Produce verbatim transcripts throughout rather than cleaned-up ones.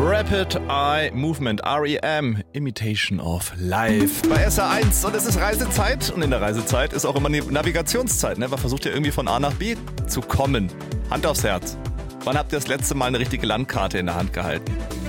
Rapid Eye Movement, R E M, Imitation of Life. Bei S R eins und es ist Reisezeit und in der Reisezeit ist auch immer eine Navigationszeit. Ne? Man versucht ja irgendwie von A nach B zu kommen. Hand aufs Herz. Wann habt ihr das letzte Mal eine richtige Landkarte in der Hand gehalten?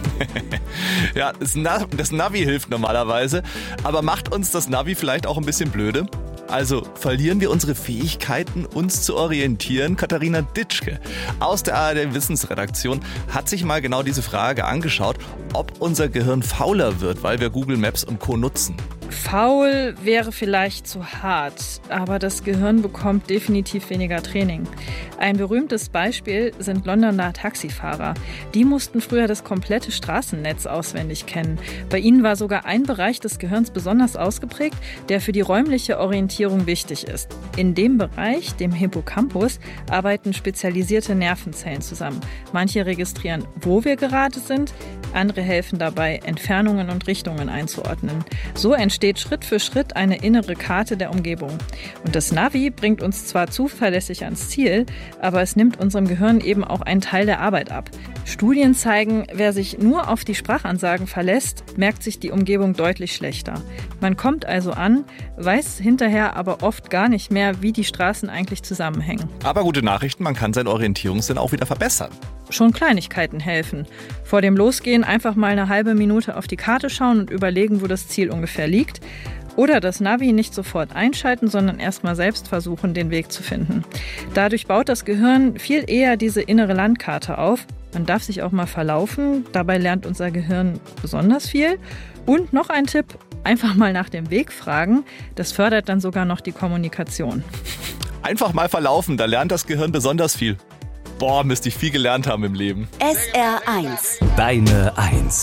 Ja, das Navi, das Navi hilft normalerweise, aber macht uns das Navi vielleicht auch ein bisschen blöde? Also verlieren wir unsere Fähigkeiten, uns zu orientieren? Katharina Ditschke aus der A R D-Wissensredaktion hat sich mal genau diese Frage angeschaut, ob unser Gehirn fauler wird, weil wir Google Maps und Co. nutzen. Faul wäre vielleicht zu hart, aber das Gehirn bekommt definitiv weniger Training. Ein berühmtes Beispiel sind Londoner Taxifahrer. Die mussten früher das komplette Straßennetz auswendig kennen. Bei ihnen war sogar ein Bereich des Gehirns besonders ausgeprägt, der für die räumliche Orientierung wichtig ist. In dem Bereich, dem Hippocampus, arbeiten spezialisierte Nervenzellen zusammen. Manche registrieren, wo wir gerade sind, andere helfen dabei, Entfernungen und Richtungen einzuordnen. So entsteht Schritt für Schritt eine innere Karte der Umgebung. Und das Navi bringt uns zwar zuverlässig ans Ziel, aber es nimmt unserem Gehirn eben auch einen Teil der Arbeit ab. Studien zeigen, wer sich nur auf die Sprachansagen verlässt, merkt sich die Umgebung deutlich schlechter. Man kommt also an, weiß hinterher aber oft gar nicht mehr, wie die Straßen eigentlich zusammenhängen. Aber gute Nachrichten, man kann seinen Orientierungssinn auch wieder verbessern. Schon Kleinigkeiten helfen. Vor dem Losgehen einfach mal eine halbe Minute auf die Karte schauen und überlegen, wo das Ziel ungefähr liegt. Oder das Navi nicht sofort einschalten, sondern erst mal selbst versuchen, den Weg zu finden. Dadurch baut das Gehirn viel eher diese innere Landkarte auf. Man darf sich auch mal verlaufen, dabei lernt unser Gehirn besonders viel. Und noch ein Tipp, einfach mal nach dem Weg fragen. Das fördert dann sogar noch die Kommunikation. Einfach mal verlaufen, da lernt das Gehirn besonders viel. Boah, müsste ich viel gelernt haben im Leben. S R eins. Deine Eins.